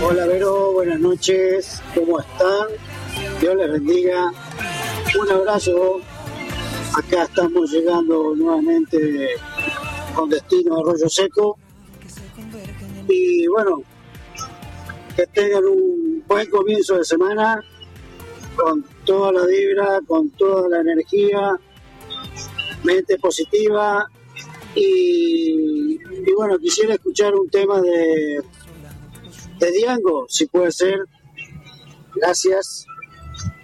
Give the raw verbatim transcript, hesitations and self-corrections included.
Hola Vero, buenas noches, ¿cómo están? Dios les bendiga. Un abrazo. Acá estamos llegando nuevamente con destino a Arroyo Seco. Y bueno, que tengan un buen comienzo de semana, con toda la vibra, con toda la energía, mente positiva. Y, y bueno, quisiera escuchar un tema de, de Diango, si puede ser. Gracias.